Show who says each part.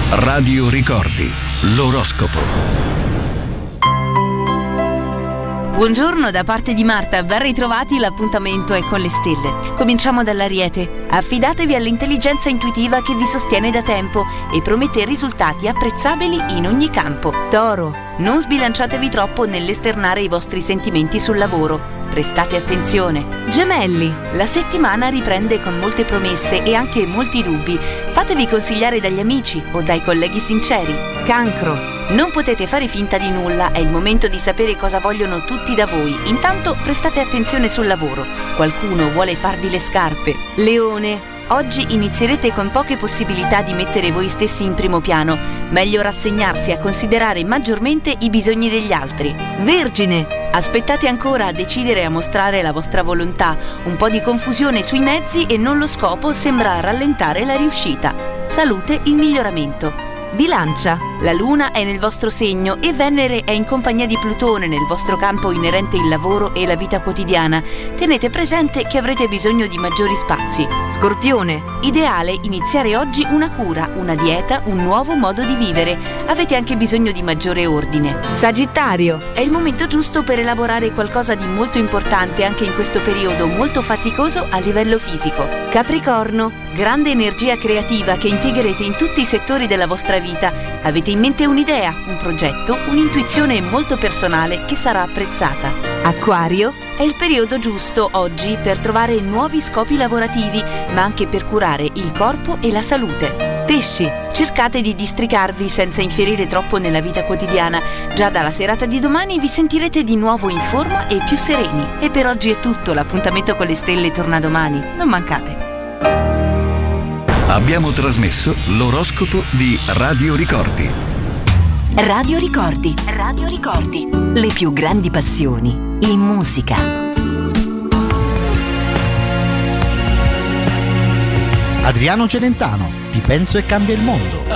Speaker 1: Radio Ricordi, l'oroscopo.
Speaker 2: Buongiorno da parte di Marta, ben ritrovati, l'appuntamento è con le stelle. Cominciamo dall'Ariete. Affidatevi all'intelligenza intuitiva che vi sostiene da tempo e promette risultati apprezzabili in ogni campo. Toro, non sbilanciatevi troppo nell'esternare i vostri sentimenti sul lavoro. Prestate attenzione. Gemelli, la settimana riprende con molte promesse e anche molti dubbi. Fatevi consigliare dagli amici o dai colleghi sinceri. Cancro, non potete fare finta di nulla, è il momento di sapere cosa vogliono tutti da voi. Intanto prestate attenzione sul lavoro. Qualcuno vuole farvi le scarpe. Leone, oggi inizierete con poche possibilità di mettere voi stessi in primo piano. Meglio rassegnarsi a considerare maggiormente i bisogni degli altri. Vergine, aspettate ancora a decidere e a mostrare la vostra volontà. Un po' di confusione sui mezzi e non lo scopo sembra rallentare la riuscita. Salute in miglioramento. Bilancia, la Luna è nel vostro segno e Venere è in compagnia di Plutone nel vostro campo inerente il lavoro e la vita quotidiana. Tenete presente che avrete bisogno di maggiori spazi. Scorpione, ideale iniziare oggi una cura, una dieta, un nuovo modo di vivere. Avete anche bisogno di maggiore ordine. Sagittario, è il momento giusto per elaborare qualcosa di molto importante anche in questo periodo molto faticoso a livello fisico. Capricorno, grande energia creativa che impiegherete in tutti i settori della vostra vita. Avete in mente un'idea, un progetto, un'intuizione molto personale che sarà apprezzata. Acquario, è il periodo giusto oggi per trovare nuovi scopi lavorativi, ma anche per curare il corpo e la salute. Pesci, cercate di districarvi senza infierire troppo nella vita quotidiana. Già dalla serata di domani vi sentirete di nuovo in forma e più sereni. E per oggi è tutto, l'appuntamento con le stelle torna domani. Non mancate.
Speaker 1: Abbiamo trasmesso l'oroscopo di Radio Ricordi.
Speaker 3: Radio Ricordi, Radio Ricordi, le più grandi passioni in musica.
Speaker 4: Adriano Celentano, Ti penso e cambia il mondo.